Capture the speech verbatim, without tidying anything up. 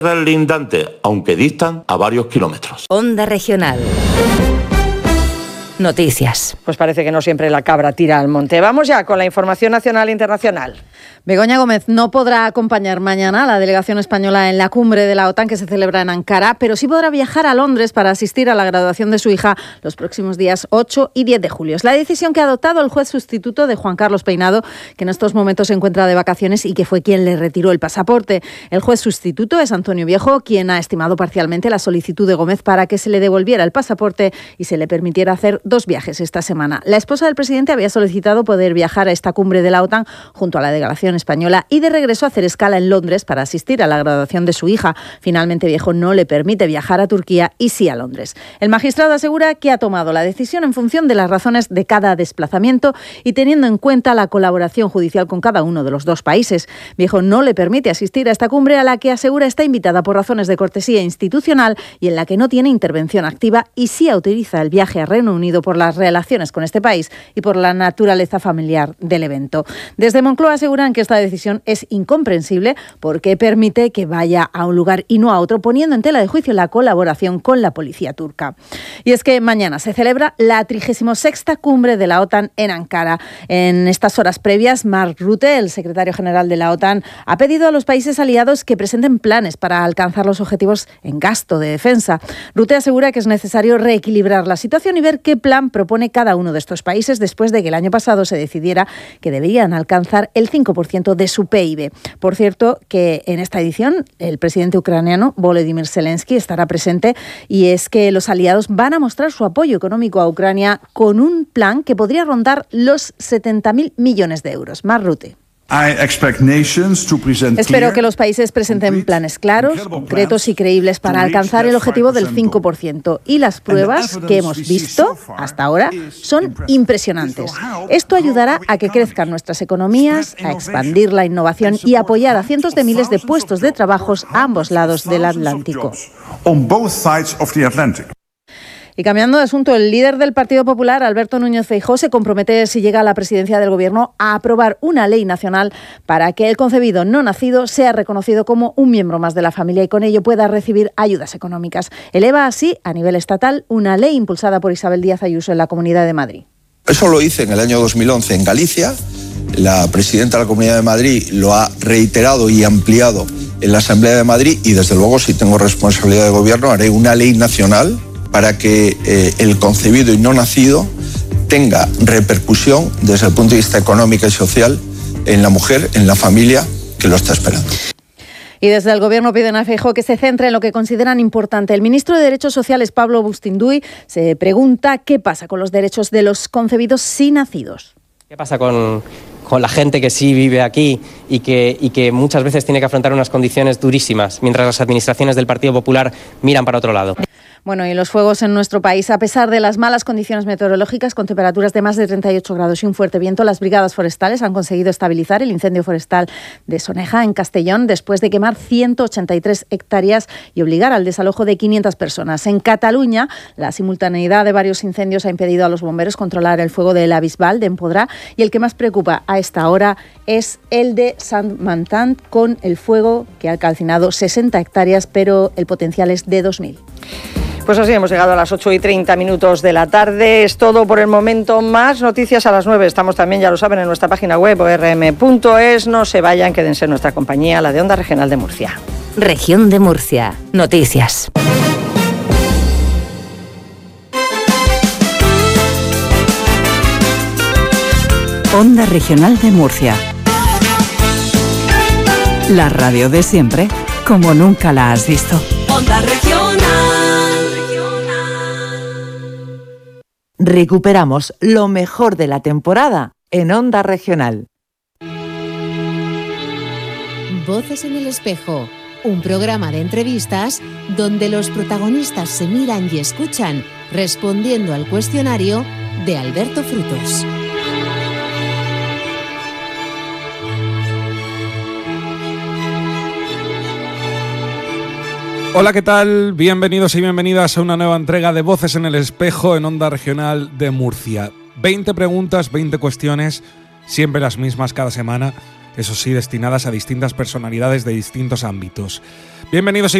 lindante, aunque distan a varios kilómetros. Onda Regional. Noticias. Pues parece que no siempre la cabra tira al monte. Vamos ya con la información nacional e internacional. Begoña Gómez no podrá acompañar mañana a la delegación española en la cumbre de la OTAN que se celebra en Ankara, pero sí podrá viajar a Londres para asistir a la graduación de su hija los próximos días ocho y diez de julio. Es la decisión que ha adoptado el juez sustituto de Juan Carlos Peinado, que en estos momentos se encuentra de vacaciones y que fue quien le retiró el pasaporte. El juez sustituto es Antonio Viejo, quien ha estimado parcialmente la solicitud de Gómez para que se le devolviera el pasaporte y se le permitiera hacer dos viajes esta semana. La esposa del presidente había solicitado poder viajar a esta cumbre de la OTAN junto a la delegación española y de regreso hacer escala en Londres para asistir a la graduación de su hija. Finalmente Viejo no le permite viajar a Turquía y sí a Londres. El magistrado asegura que ha tomado la decisión en función de las razones de cada desplazamiento y teniendo en cuenta la colaboración judicial con cada uno de los dos países. Viejo no le permite asistir a esta cumbre a la que asegura está invitada por razones de cortesía institucional y en la que no tiene intervención activa y sí autoriza el viaje a Reino Unido por las relaciones con este país y por la naturaleza familiar del evento. Desde Moncloa aseguran que esta decisión es incomprensible porque permite que vaya a un lugar y no a otro, poniendo en tela de juicio la colaboración con la policía turca. Y es que mañana se celebra la trigésima sexta cumbre de la OTAN en Ankara. En estas horas previas, Mark Rutte, el secretario general de la OTAN, ha pedido a los países aliados que presenten planes para alcanzar los objetivos en gasto de defensa. Rutte asegura que es necesario reequilibrar la situación y ver qué plan propone cada uno de estos países después de que el año pasado se decidiera que deberían alcanzar el cinco por ciento de su P I B. Por cierto, que en esta edición el presidente ucraniano Volodymyr Zelensky estará presente y es que los aliados van a mostrar su apoyo económico a Ucrania con un plan que podría rondar los setenta mil millones de euros. Mark Rutte. Espero que los países presenten planes claros, concretos y creíbles para alcanzar el objetivo del cinco por ciento. Y las pruebas que hemos visto hasta ahora son impresionantes. Esto ayudará a que crezcan nuestras economías, a expandir la innovación y apoyar a cientos de miles de puestos de trabajo a ambos lados del Atlántico. Y cambiando de asunto, el líder del Partido Popular, Alberto Núñez Feijóo, se compromete, si llega a la presidencia del Gobierno, a aprobar una ley nacional para que el concebido no nacido sea reconocido como un miembro más de la familia y con ello pueda recibir ayudas económicas. Eleva así, a nivel estatal, una ley impulsada por Isabel Díaz Ayuso en la Comunidad de Madrid. Eso lo hice en el año dos mil once en Galicia. La presidenta de la Comunidad de Madrid lo ha reiterado y ampliado en la Asamblea de Madrid y, desde luego, si tengo responsabilidad de gobierno, haré una ley nacional para que eh, el concebido y no nacido tenga repercusión desde el punto de vista económico y social en la mujer, en la familia que lo está esperando. Y desde el Gobierno piden a Feijóo que se centre en lo que consideran importante. El ministro de Derechos Sociales, Pablo Bustinduy, se pregunta qué pasa con los derechos de los concebidos sí nacidos. ¿Qué pasa con, con la gente que sí vive aquí y que, y que muchas veces tiene que afrontar unas condiciones durísimas, mientras las administraciones del Partido Popular miran para otro lado? Bueno, y los fuegos en nuestro país, a pesar de las malas condiciones meteorológicas, con temperaturas de más de treinta y ocho grados y un fuerte viento, las brigadas forestales han conseguido estabilizar el incendio forestal de Soneja, en Castellón, después de quemar ciento ochenta y tres hectáreas y obligar al desalojo de quinientas personas. En Cataluña, la simultaneidad de varios incendios ha impedido a los bomberos controlar el fuego de la Bisbal, de Empordrà, y el que más preocupa a esta hora es el de Sant-Martin, con el fuego que ha calcinado sesenta hectáreas, pero el potencial es de dos mil. Pues así hemos llegado a las ocho y treinta minutos de la tarde. Es todo por el momento. Más noticias a las nueve. Estamos también, ya lo saben, en nuestra página web o r m punto es. No se vayan, quédense en nuestra compañía, la de Onda Regional de Murcia. Región de Murcia. Noticias. Onda Regional de Murcia. La radio de siempre, como nunca la has visto. Onda Regional. Recuperamos lo mejor de la temporada en Onda Regional. Voces en el espejo, un programa de entrevistas donde los protagonistas se miran y escuchan respondiendo al cuestionario de Alberto Frutos. Hola, ¿qué tal? Bienvenidos y bienvenidas a una nueva entrega de Voces en el Espejo en Onda Regional de Murcia. veinte preguntas, veinte cuestiones, siempre las mismas cada semana, eso sí, destinadas a distintas personalidades de distintos ámbitos. Bienvenidos y